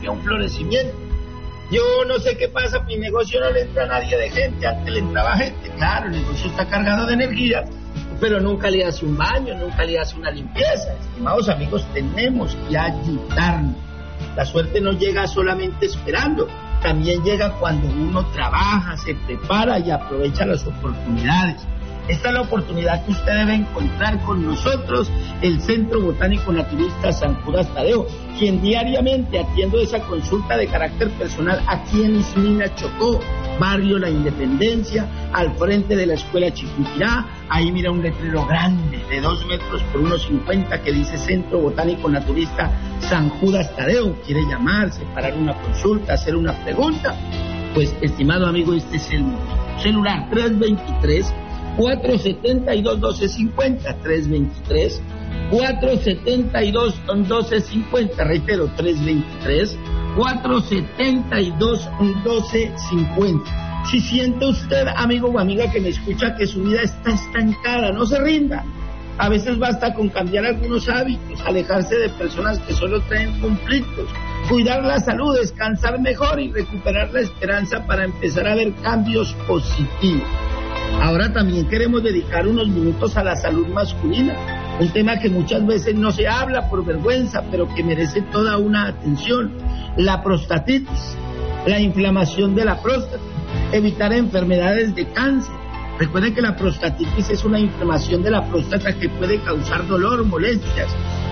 un florecimiento. Yo no sé qué pasa, mi negocio no le entra a nadie de gente, antes le entraba gente. Claro, el negocio está cargado de energía, pero nunca le hace un baño, nunca le hace una limpieza. Estimados amigos, tenemos que ayudarnos. La suerte no llega solamente esperando, también llega cuando uno trabaja, se prepara y aprovecha las oportunidades. Esta es la oportunidad que usted debe encontrar con nosotros, el Centro Botánico Naturista San Judas Tadeo, quien diariamente atiendo esa consulta de carácter personal aquí en Ismina, Chocó, barrio La Independencia, al frente de la Escuela Chiquinquirá. Ahí mira un letrero grande de 2 metros por 1,50 que dice Centro Botánico Naturista San Judas Tadeo. ¿Quiere llamar, separar una consulta, hacer una pregunta? Pues, estimado amigo, este es el momento. Celular 323-472-1250, 323-472-1250, reitero, 323-472-1250. Si siente usted, amigo o amiga que me escucha, que su vida está estancada, no se rinda. A veces basta con cambiar algunos hábitos, alejarse de personas que solo traen conflictos, cuidar la salud, descansar mejor y recuperar la esperanza para empezar a ver cambios positivos. Ahora también queremos dedicar unos minutos a la salud masculina, un tema que muchas veces no se habla por vergüenza, pero que merece toda una atención. La prostatitis, la inflamación de la próstata, evitar enfermedades de cáncer. Recuerden que la prostatitis es una inflamación de la próstata que puede causar dolor, molestias,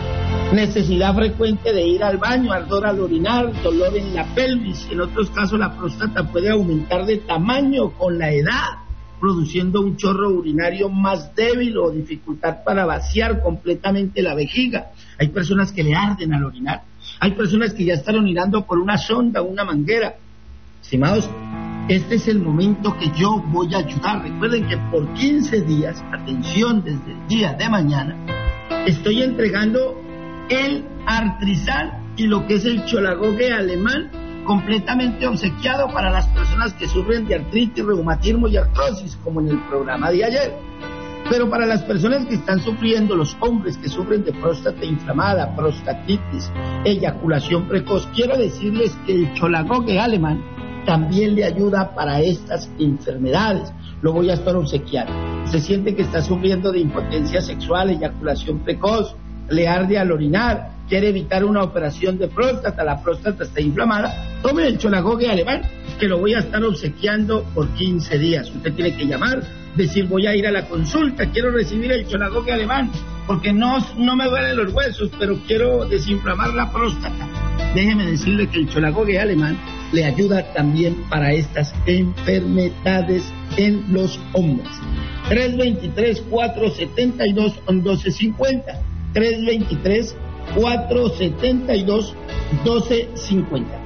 necesidad frecuente de ir al baño, ardor al orinar, dolor en la pelvis. En otros casos la próstata puede aumentar de tamaño con la edad, produciendo un chorro urinario más débil o dificultad para vaciar completamente la vejiga. Hay personas que le arden al orinar, hay personas que ya están orinando por una sonda o una manguera. Estimados, este es el momento que yo voy a ayudar. Recuerden que por 15 días, atención, desde el día de mañana, estoy entregando el Artrizal y lo que es el Cholagogue alemán, completamente obsequiado para las personas que sufren de artritis, reumatismo y artrosis, como en el programa de ayer. Pero para las personas que están sufriendo, los hombres que sufren de próstata inflamada, prostatitis, eyaculación precoz, quiero decirles que el Cholagogue alemán también le ayuda para estas enfermedades. Lo voy a estar obsequiando. Se siente que está sufriendo de impotencia sexual, eyaculación precoz, le arde al orinar, quiere evitar una operación de próstata, la próstata está inflamada, tome el Cholagogue alemán, que lo voy a estar obsequiando por 15 días. Usted tiene que llamar, decir voy a ir a la consulta, quiero recibir el Cholagogue alemán, porque no me duelen los huesos, pero quiero desinflamar la próstata. Déjeme decirle que el Cholagogue alemán le ayuda también para estas enfermedades en los hombres. 323-472-1250, 323-472-1250,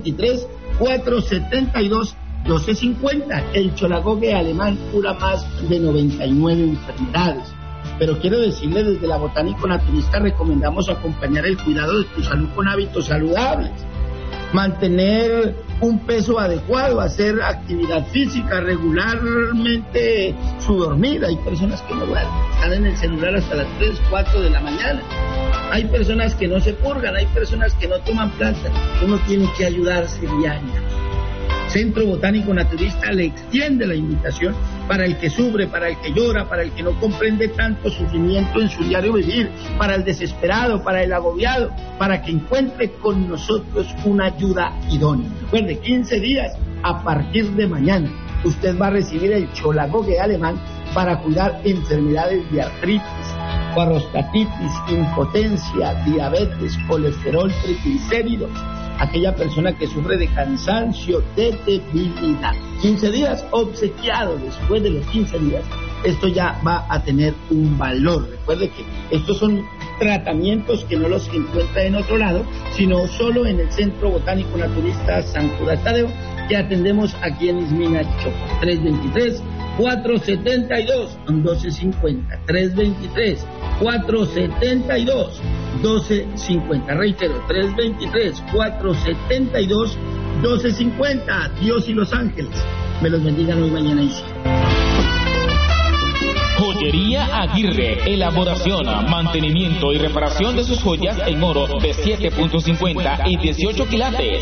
323-472-1250. El Cholagogue alemán cura más de 99 enfermedades. Pero quiero decirle, desde la Botánico Naturista recomendamos acompañar el cuidado de tu salud con hábitos saludables, mantener un peso adecuado, hacer actividad física, regularmente su dormir. Hay personas que no duermen, están en el celular hasta las 3, 4 de la mañana. Hay personas que no se purgan, hay personas que no toman plantas. Uno tiene que ayudarse diariamente. Centro Botánico Naturista le extiende la invitación para el que sufre, para el que llora, para el que no comprende tanto sufrimiento en su diario vivir, para el desesperado, para el agobiado, para que encuentre con nosotros una ayuda idónea. Recuerde, 15 días a partir de mañana, usted va a recibir el Cholagogue alemán para cuidar enfermedades de artritis, prostatitis, impotencia, diabetes, colesterol, triglicéridos, aquella persona que sufre de cansancio, de debilidad. 15 días obsequiado. Después de los 15 días, esto ya va a tener un valor. Recuerde que estos son tratamientos que no los encuentra en otro lado, sino solo en el Centro Botánico Naturista San Judas Tadeo, que atendemos aquí en Ismina, Chocó. 323-472-1250, 323-472-1250, reitero, 323-472-1250. Dios y los ángeles me los bendigan hoy, mañana y siempre. Joyería Aguirre, elaboración, mantenimiento y reparación de sus joyas en oro de 7.50 y 18 quilates.